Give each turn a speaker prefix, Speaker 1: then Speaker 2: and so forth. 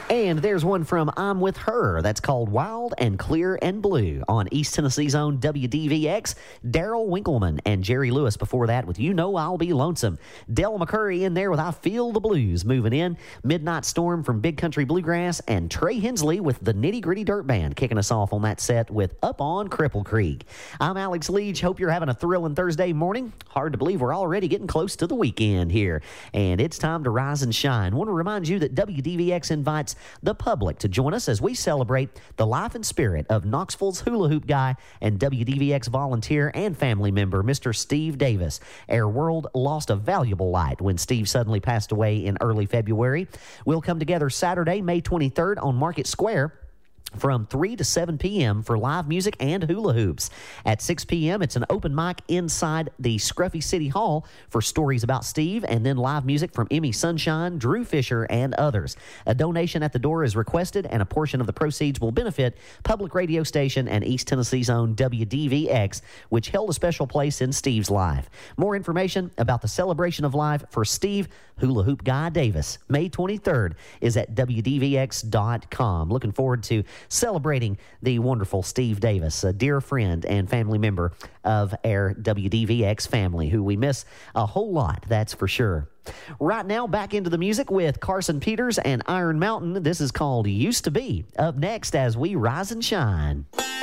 Speaker 1: And there's one from I'm With Her. That's called Wild and Clear and Blue on East Tennessee's own WDVX. Daryl Winkleman and Jerry Lewis before that with You Know I'll Be Lonesome. Del McCurry in there with I Feel the Blues moving in. Midnight Storm from Big Country Bluegrass. And Trey Hensley with the Nitty Gritty Dirt Band kicking us off on that set with Up on Cripple Creek. I'm Alex Leach. Hope you're having a thrilling Thursday morning. Hard to believe we're already getting close to the weekend here. And it's time to rise and shine. Want to remind you that WDVX invites the public to join us as we celebrate the life and spirit of Knoxville's hula hoop guy and WDVX volunteer and family member, Mr. Steve Davis. Our world lost a valuable light when Steve suddenly passed away in early February. We'll come together Saturday, May 23rd on Market Square from 3 to 7 p.m. for live music and hula hoops. At 6 p.m., it's an open mic inside the Scruffy City Hall for stories about Steve, and then live music from Emmy Sunshine, Drew Fisher, and others. A donation at the door is requested, and a portion of the proceeds will benefit public radio station and East Tennessee's own WDVX, which held a special place in Steve's life. More information about the celebration of life for Steve Hula Hoop Guy Davis, May 23rd, is at WDVX.com. Looking forward to celebrating the wonderful Steve Davis, a dear friend and family member of our WDVX family, who we miss a whole lot, that's for sure. Right now, back into the music with Carson Peters and Iron Mountain. This is called Used to Be. Up next as we rise and shine.